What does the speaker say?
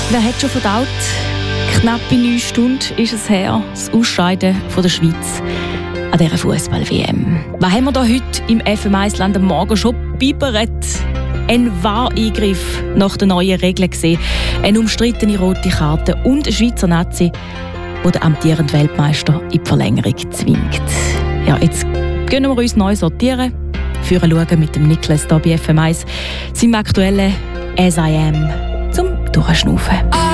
Wer hat schon verdaut? Knappe 9 Stunden ist es her, das Ausscheiden von der Schweiz an dieser Fußball-WM. Was haben wir da heute im FM1-Land am Morgen schon biberet? Ein Wahreingriff nach den neuen Regeln gesehen, eine umstrittene rote Karte und eine Schweizer Nazi, die den amtierenden Weltmeister in die Verlängerung zwingt. Ja, jetzt gehen wir uns neu sortieren, führen schauen mit dem Niklas hier bei FM1, seinem aktuellen «As I Am» zum Durchschnaufen.